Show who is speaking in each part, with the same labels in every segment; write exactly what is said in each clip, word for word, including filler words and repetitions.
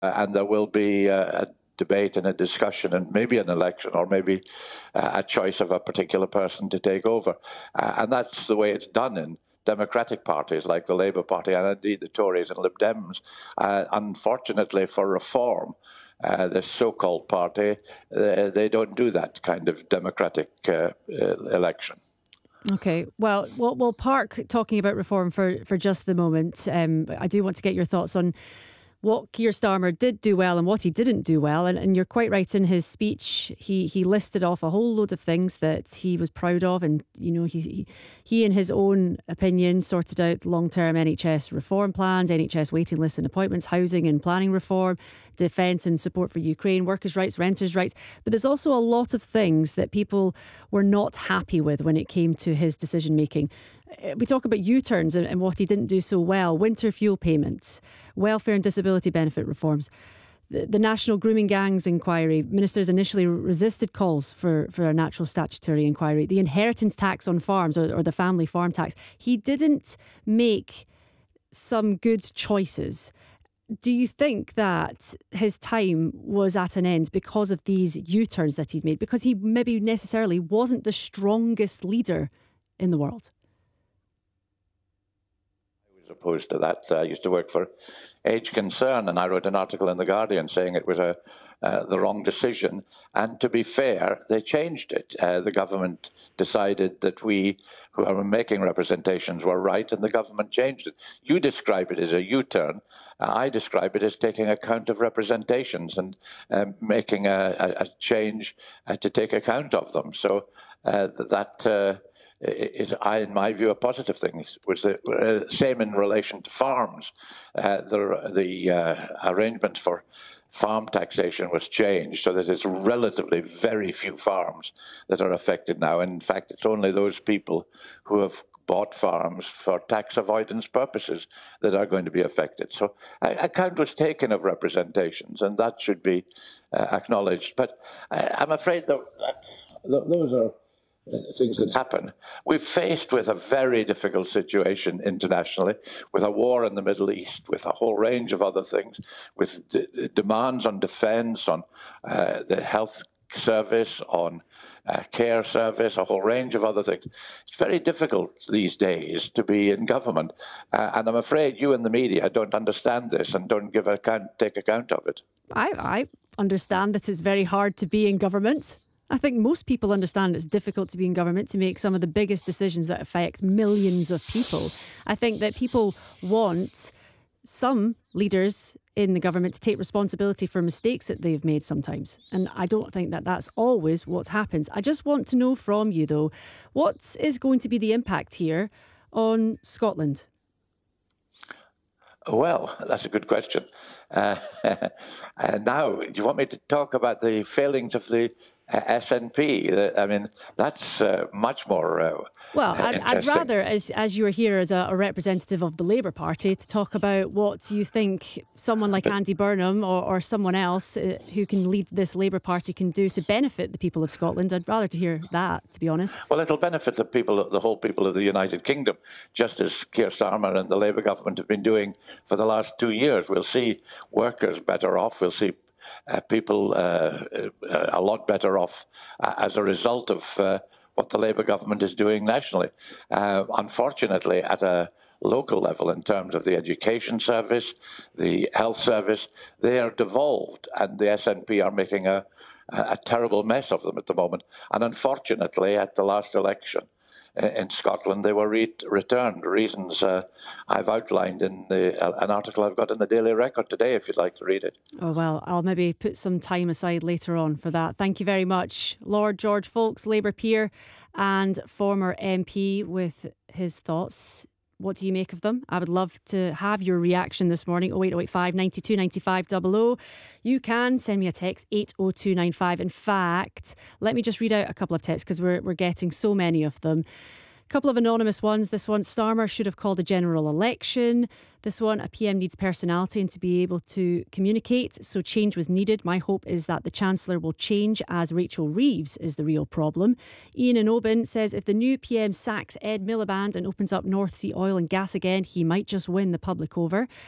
Speaker 1: uh, and there will be uh, a debate and a discussion and maybe an election or maybe uh, a choice of a particular person to take over. Uh, and that's the way it's done in democratic parties like the Labour Party and indeed the Tories and Lib Dems. Uh, unfortunately for reform, uh, this so-called party, uh, they don't do that kind of democratic uh, uh, election.
Speaker 2: Okay, well, we'll, we'll park talking about reform for, for just the moment. Um, I do want to get your thoughts on what Keir Starmer did do well and what he didn't do well. And, and you're quite right, in his speech, he he listed off a whole load of things that he was proud of. And, you know, he, he, he in his own opinion, sorted out long-term N H S reform plans, N H S waiting lists and appointments, housing and planning reform, defence and support for Ukraine, workers' rights, renters' rights. But there's also a lot of things that people were not happy with when it came to his decision-making. We talk about U-turns and, and what he didn't do so well, winter fuel payments, welfare and disability benefit reforms, the, the National Grooming Gangs inquiry. Ministers initially resisted calls for, for a natural statutory inquiry, the inheritance tax on farms or, or the family farm tax. He didn't make some good choices. Do you think that his time was at an end because of these U-turns that he'd made? Because he maybe necessarily wasn't the strongest leader in the world?
Speaker 1: Opposed to that. I used to work for Age Concern, and I wrote an article in The Guardian saying it was a uh, the wrong decision. And to be fair, they changed it. Uh, the government decided that we, who are making representations, were right, and the government changed it. You describe it as a U-turn. Uh, I describe it as taking account of representations and um, making a, a, a change uh, to take account of them. So uh, that... Uh, is, I, in my view, a positive thing. It was the uh, same in relation to farms. Uh, the the uh, arrangement for farm taxation was changed so that it's relatively very few farms that are affected now. And in fact, it's only those people who have bought farms for tax avoidance purposes that are going to be affected. So account was taken of representations, and that should be uh, acknowledged. But I, I'm afraid that, that those are things that happen. We're faced with a very difficult situation internationally, with a war in the Middle East, with a whole range of other things, with d- demands on defence, on uh, the health service, on uh, care service, a whole range of other things. It's very difficult these days to be in government, uh, and I'm afraid you and the media don't understand this and don't give account, take account of it.
Speaker 2: I, I understand that it's very hard to be in government. I think most people understand it's difficult to be in government, to make some of the biggest decisions that affect millions of people. I think that people want some leaders in the government to take responsibility for mistakes that they've made sometimes. And I don't think that that's always what happens. I just want to know from you, though, what is going to be the impact here on Scotland?
Speaker 1: Well, that's a good question. Uh, and now, do you want me to talk about the failings of the uh, S N P? I mean, that's uh, much more uh,
Speaker 2: Well,
Speaker 1: uh,
Speaker 2: I'd, I'd rather, as as you're here as a, a representative of the Labour Party, to talk about what you think someone like Andy Burnham or, or someone else uh, who can lead this Labour Party can do to benefit the people of Scotland. I'd rather to hear that, to be honest.
Speaker 1: Well, it'll benefit the people, the whole people of the United Kingdom, just as Keir Starmer and the Labour government have been doing for the last two years. We'll see workers better off. We'll see uh, people uh, uh, a lot better off uh, as a result of uh, what the Labour government is doing nationally. Uh, unfortunately, at a local level, in terms of the education service, the health service, they are devolved, and the S N P are making a, a terrible mess of them at the moment. And unfortunately, at the last election in Scotland, they were re- returned. Reasons uh, I've outlined in the, uh, an article I've got in the Daily Record today, if you'd like to read it.
Speaker 2: Oh, well, I'll maybe put some time aside later on for that. Thank you very much. Lord George Folks, Labour peer and former M P, with his thoughts. What do you make of them? I would love to have your reaction this morning. oh eight oh eight five, nine two, nine five double oh. You can send me a text, eight oh two nine five. In fact, let me just read out a couple of texts because we're, we're getting so many of them. A couple of anonymous ones. This one, Starmer should have called a general election. This one, a P M needs personality and to be able to communicate, so change was needed. My hope is that the Chancellor will change, as Rachel Reeves is the real problem. Ian in Oban says if the new P M sacks Ed Miliband and opens up North Sea oil and gas again, he might just win the public over.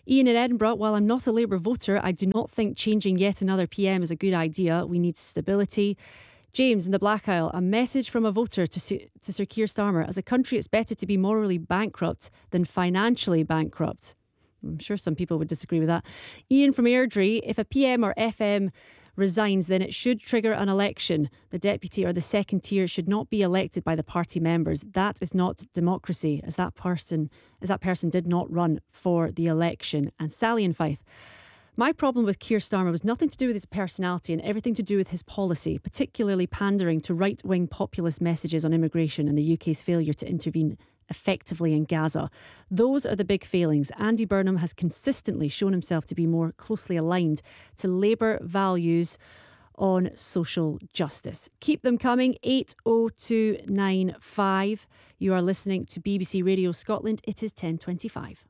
Speaker 2: Ian in Edinburgh, while I'm not a Labour voter, I do not think changing yet another P M is a good idea. We need stability. James in the Black Isle, a message from a voter to, to Sir Keir Starmer. As a country, it's better to be morally bankrupt than financially bankrupt. I'm sure some people would disagree with that. Ian from Airdrie, if a P M or F M resigns, then it should trigger an election. The deputy or the second tier should not be elected by the party members. That is not democracy, as that person, as that person did not run for the election. And Sally in Fife. My problem with Keir Starmer was nothing to do with his personality and everything to do with his policy, particularly pandering to right-wing populist messages on immigration and the U K's failure to intervene effectively in Gaza. Those are the big failings. Andy Burnham has consistently shown himself to be more closely aligned to Labour values on social justice. Keep them coming. eight oh two nine five. You are listening to B B C Radio Scotland. It is ten twenty-five.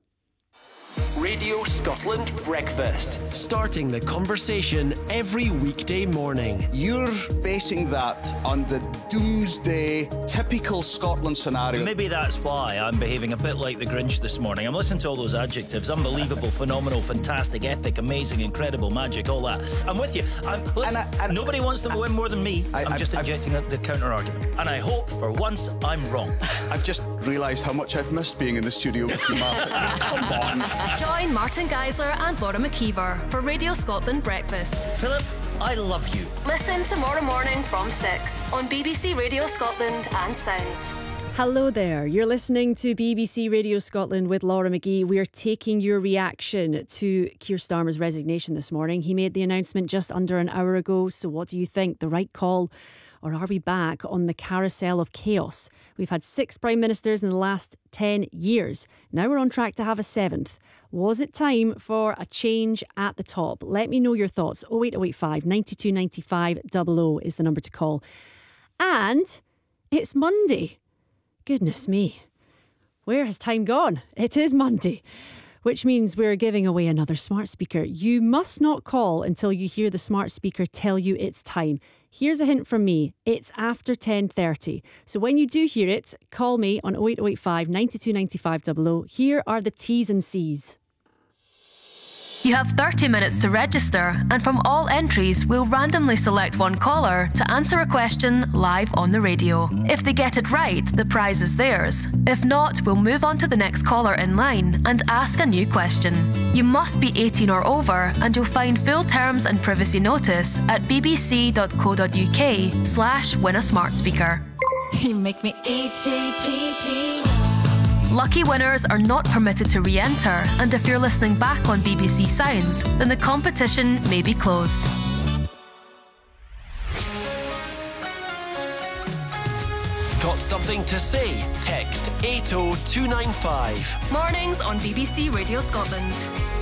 Speaker 3: Radio Scotland Breakfast. Starting the conversation every weekday morning.
Speaker 4: You're basing that on the doomsday, typical Scotland scenario.
Speaker 5: Maybe that's why I'm behaving a bit like the Grinch this morning. I'm listening to all those adjectives. Unbelievable, phenomenal, fantastic, epic, amazing, incredible, magic, all that. I'm with you. I'm, listen, and I, and nobody wants to win more than me. I, I'm I, just I've, injecting I've, the counter-argument. And I hope, for once, I'm wrong.
Speaker 4: I've just realised how much I've missed being in the studio with you, Martin. Come on.
Speaker 6: Join Martin Geisler and Laura McKeever for Radio Scotland Breakfast.
Speaker 5: Philip, I love you.
Speaker 6: Listen tomorrow morning from six on B B C Radio Scotland and Sounds.
Speaker 2: Hello there. You're listening to B B C Radio Scotland with Laura McGee. We're taking your reaction to Keir Starmer's resignation this morning. He made the announcement just under an hour ago. So what do you think? The right call? Or are we back on the carousel of chaos? We've had six prime ministers in the last ten years. Now we're on track to have a seventh. Was it time for a change at the top? Let me know your thoughts. oh eight oh eight five, nine two nine five, double oh is the number to call. And it's Monday. Goodness me. Where has time gone? It is Monday, which means we're giving away another smart speaker. You must not call until you hear the smart speaker tell you it's time. Here's a hint from me. It's after ten thirty. So when you do hear it, call me on oh eight oh eight five, nine two nine five, double oh. Here are the T's and C's.
Speaker 6: You have thirty minutes to register, and from all entries, we'll randomly select one caller to answer a question live on the radio. If they get it right, the prize is theirs. If not, we'll move on to the next caller in line and ask a new question. You must be eighteen or over, and you'll find full terms and privacy notice at bbc.co.uk slash win a smart speaker.
Speaker 7: You make me H A P P.
Speaker 6: Lucky winners are not permitted to re-enter, and if you're listening back on B B C Sounds, then the competition may be closed.
Speaker 3: Got something to say? Text eight oh two nine five.
Speaker 6: Mornings on B B C Radio Scotland.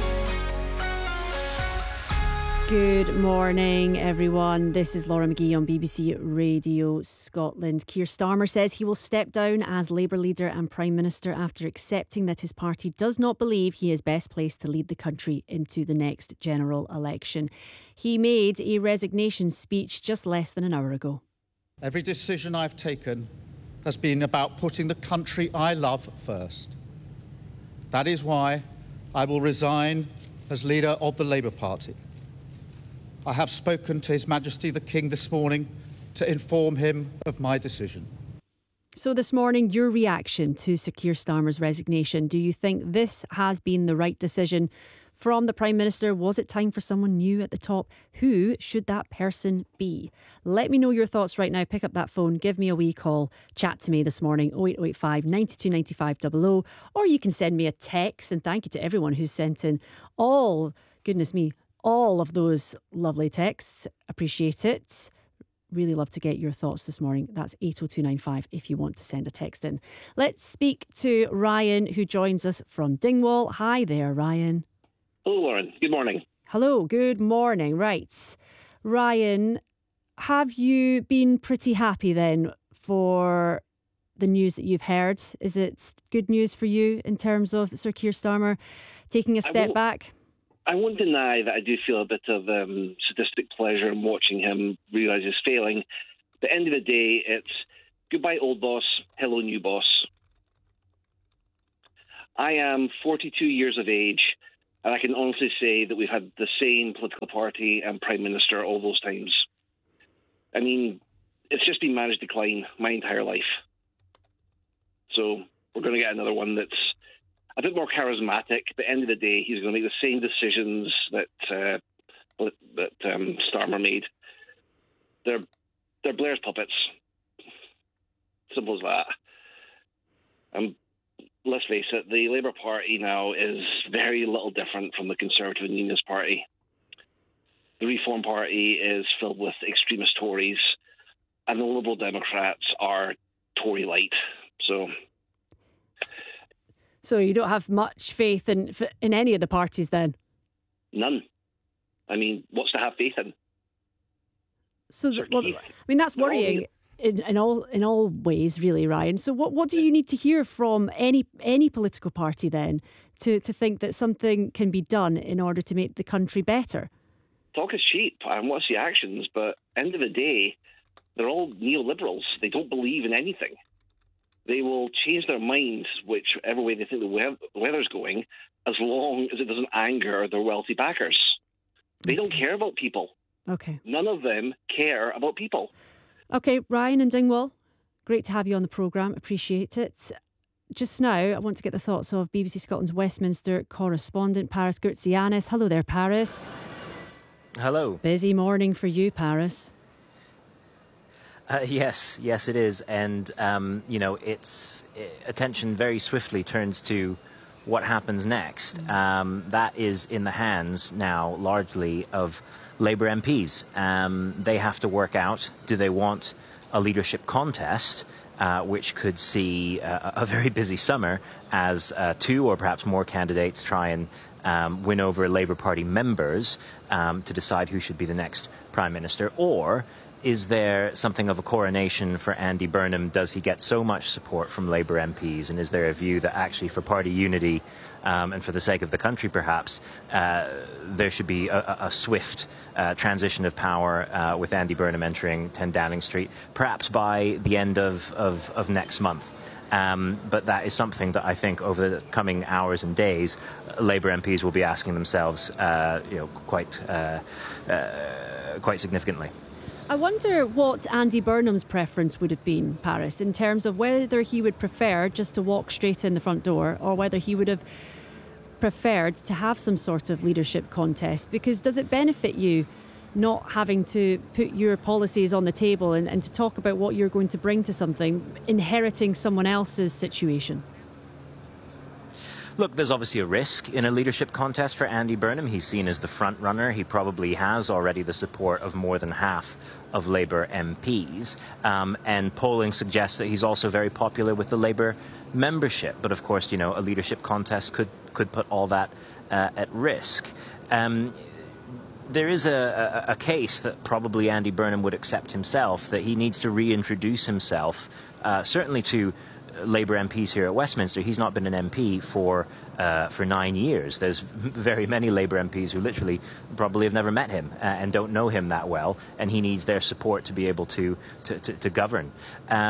Speaker 2: Good morning, everyone. This is Laura McGee on B B C Radio Scotland. Keir Starmer says he will step down as Labour leader and Prime Minister after accepting that his party does not believe he is best placed to lead the country into the next general election. He made a resignation speech just less than an hour ago.
Speaker 8: Every decision I've taken has been about putting the country I love first. That is why I will resign as leader of the Labour Party. I have spoken to His Majesty the King this morning to inform him of my decision.
Speaker 2: So this morning, your reaction to Sir Keir Starmer's resignation. Do you think this has been the right decision from the Prime Minister? Was it time for someone new at the top? Who should that person be? Let me know your thoughts right now. Pick up that phone, give me a wee call, chat to me this morning, oh eight oh eight five, nine two nine five, double oh, or you can send me a text. And thank you to everyone who's sent in all, goodness me, all of those lovely texts. Appreciate it. Really love to get your thoughts this morning. That's eight oh two nine five if you want to send a text in. Let's speak to Ryan, who joins us from Dingwall. Hi there, Ryan.
Speaker 9: Hello, Lauren. Good morning.
Speaker 2: Hello, good morning. Right. Ryan, have you been pretty happy then for the news that you've heard? Is it good news for you in terms of Sir Keir Starmer taking a step back?
Speaker 9: I won't deny that I do feel a bit of um, sadistic pleasure in watching him realise his failing. At the end of the day, it's goodbye, old boss, hello, new boss. I am forty-two years of age. And I can honestly say that we've had the same political party and Prime Minister all those times. I mean, it's just been managed decline my entire life. So we're going to get another one that's a bit more charismatic. At the end of the day, he's going to make the same decisions that uh, that um, Starmer made. They're, they're Blair's puppets. Simple as that. Um, let's face it, the Labour Party now is very little different from the Conservative and Unionist Party. The Reform Party is filled with extremist Tories, and the Liberal Democrats are Tory light. So,
Speaker 2: so you don't have much faith in in any of the parties, then? None.
Speaker 9: I mean, what's to have faith in?
Speaker 2: So, the, well, I mean, that's worrying in, in all in all ways, really, Ryan. So, what what do you need to hear from any any political party then to to think that something can be done in order to make the country better?
Speaker 9: Talk is cheap. I want to see actions, but end of the day, they're all neoliberals. They don't believe in anything. They will change their minds whichever way they think the weather's going, as long as it doesn't anger their wealthy backers. They don't care about people.
Speaker 2: Okay.
Speaker 9: None of them care about people.
Speaker 2: Okay, Ryan and Dingwall, great to have you on the programme. Appreciate it. Just now, I want to get the thoughts of B B C Scotland's Westminster correspondent, Paris Gurtsianis. Hello there, Paris.
Speaker 10: Hello.
Speaker 2: Busy morning for you, Paris.
Speaker 10: Uh, yes, yes, it is. And, um, you know, its uh, attention very swiftly turns to what happens next. Mm. Um, that is in the hands now largely of Labour M Ps. Um, they have to work out, do they want a leadership contest, uh, which could see uh, a very busy summer as uh, two or perhaps more candidates try and um, win over Labour Party members um, to decide who should be the next Prime Minister, or is there something of a coronation for Andy Burnham? Does he get so much support from Labour M Ps? And is there a view that actually for party unity um, and for the sake of the country, perhaps, uh, there should be a, a swift uh, transition of power uh, with Andy Burnham entering ten Downing Street, perhaps by the end of, of, of next month? Um, but that is something that I think over the coming hours and days, Labour M Ps will be asking themselves, uh, you know, quite, uh, uh, quite significantly.
Speaker 2: I wonder what Andy Burnham's preference would have been, Paris, in terms of whether he would prefer just to walk straight in the front door or whether he would have preferred to have some sort of leadership contest. Because does it benefit you not having to put your policies on the table and, and to talk about what you're going to bring to something, inheriting someone else's situation?
Speaker 10: Look, there's obviously a risk in a leadership contest for Andy Burnham. He's seen as the front runner. He probably has already the support of more than half of Labour M Ps. Um, and polling suggests that he's also very popular with the Labour membership. But of course, you know, a leadership contest could, could put all that uh, at risk. Um, There is a, a, a case that probably Andy Burnham would accept himself, that he needs to reintroduce himself, uh, certainly to Labour M Ps here at Westminster. He's not been an M P for uh, for nine years. There's very many Labour M Ps who literally probably have never met him uh, and don't know him that well, and he needs their support to be able to, to, to, to govern. Um,